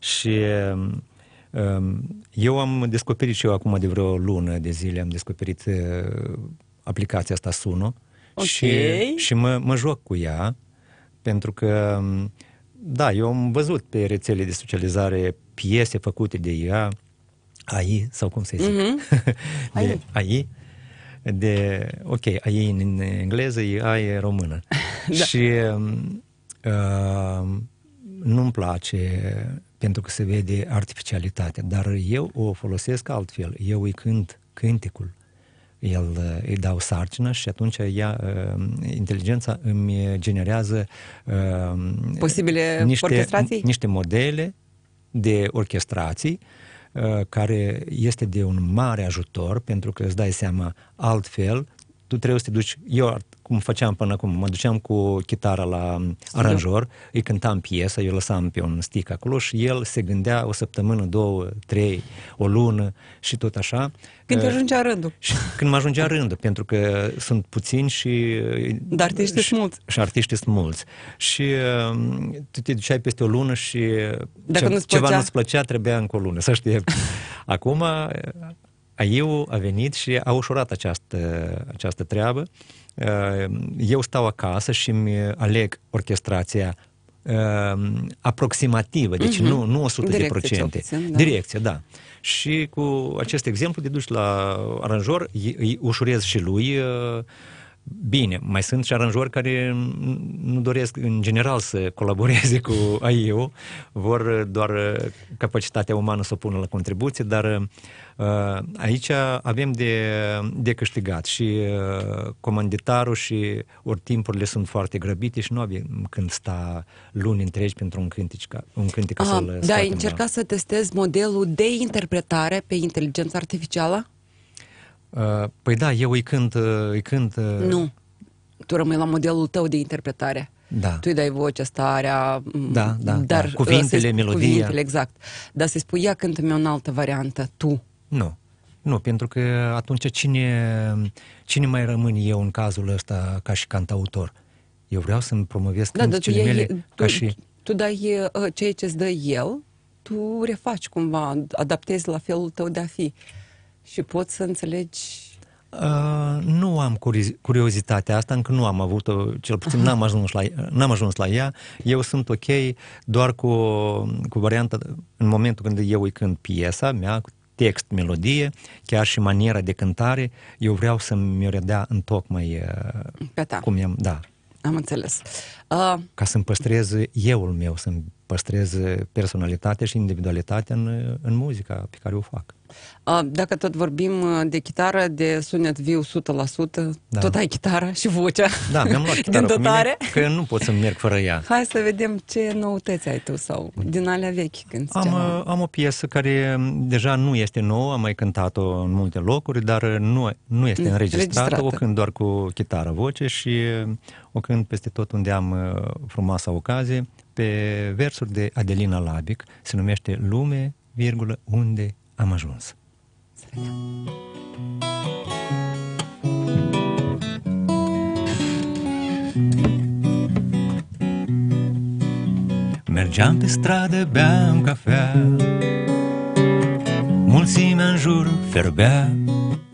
Și eu am descoperit și eu acum de vreo lună de zile, am descoperit aplicația asta Suno. Și mă joc cu ea, pentru că, da, eu am văzut pe rețele de socializare piese făcute de ea, AI, sau cum să zic? De AI. AI în engleză, AI în română. Da. Și nu-mi place pentru că se vede artificialitatea, dar eu o folosesc altfel. Eu îi cânt cântecul. Îi dau sarcină și atunci inteligența îmi generează posibile orchestrații? Niște modele de orchestrații care este de un mare ajutor, pentru că îți dai seama altfel, tu trebuie să te duci, eu cum făceam până acum, mă duceam cu chitara la aranjor, îi cântam piesa, eu lăsam pe un stick acolo și el se gândea o săptămână, 2, 3, o lună și tot așa. Când te ajungea rândul. Și când mă ajungea rândul, pentru că sunt puțini și... Dar artiștii sunt mulți. Și artiștii sunt mulți. Și tu te duceai peste o lună și ceva nu-ți plăcea, trebuia încă o lună, să știi. Acum... AI-ul a venit și a ușurat această treabă. Eu stau acasă și îmi aleg orchestrația aproximativă, deci nu 100%. Direcție, da. Și cu acest exemplu te duci la aranjor, îi ușurez și lui. Bine, mai sunt și aranjori care nu doresc în general să colaboreze cu AI-ul, vor doar capacitatea umană să o pună la contribuție, dar aici avem de câștigat și comanditarul și ori timpurile sunt foarte grăbite și nu avem când sta luni întregi pentru un cântec să-l scoatem. Da, ai încercat să testezi modelul de interpretare pe inteligența artificială? Păi da, eu îi cânt... Nu, tu rămâi la modelul tău de interpretare. Da. Tu îi dai vocea, starea... Dar cuvintele, melodia... Cuvintele, exact. Dar să-i spui, ia cântă-mi o altă variantă, tu. Nu, pentru că atunci cine mai rămân eu în cazul ăsta ca și cantautor? Eu vreau să-mi promovez cântecele mele ca și... Tu dai ceea ce-ți dă el, tu refaci cumva, adaptezi la felul tău de a fi. Și poți să înțelegi... Nu am curiozitatea asta, încă nu am avut-o, cel puțin n-am ajuns la ea. Eu sunt ok doar cu varianta, în momentul când eu îi cânt piesa mea, cu text, melodie, chiar și maniera de cântare, eu vreau să-mi o redea întocmai cum i-am... Da. Am înțeles. Ca să-mi păstrez euul meu, să-mi păstrez personalitatea și individualitatea în muzica pe care o fac. Dacă tot vorbim de chitară, de sunet viu 100%, tot ai chitară și vocea. Da, mi-am luat chitară cu mine, că nu pot să merg fără ea. Hai să vedem ce noutăți ai tu sau din alea vechi. Când am o piesă care deja nu este nouă, am mai cântat-o în multe locuri, dar nu este înregistrată, o cânt doar cu chitară, voce și o cânt peste tot unde am frumoasa ocazie, pe versuri de Adelina Labic, se numește Lume, unde am ajuns. Mergeam pe stradă, beam cafea, mulțimea în jur ferbea,